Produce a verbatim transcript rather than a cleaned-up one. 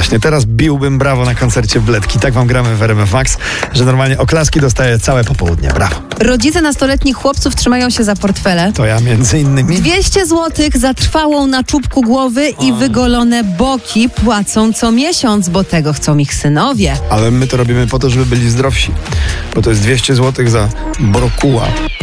właśnie, teraz biłbym brawo na koncercie w Bledki. Tak wam gramy w R M F Max, że normalnie oklaski dostaję całe popołudnie. Brawo. Rodzice nastoletnich chłopców trzymają się za portfele. To ja między innymi. dwieście złotych za trwałą na czubku głowy i wygolone boki płacą co miesiąc, bo tego chcą ich synowie. Ale my to robimy po to, żeby byli zdrowsi. Bo to jest dwieście złotych za brokuła.